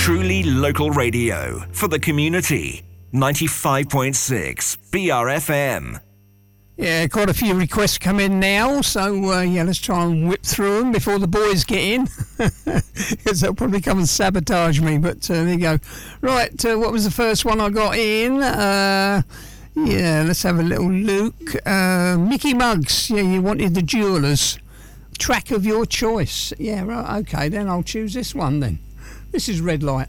Truly local radio for the community. 95.6 BRFM. Yeah, quite a few requests come in now, so let's try and whip through them before the boys get in, because they'll probably come and sabotage me, but there you go. Right, what was the first one I got in? Let's have a little look. Mickey Muggs, you wanted the Jewelers. Track of your choice. Yeah, right, okay, then I'll choose this one then. This is Red Light.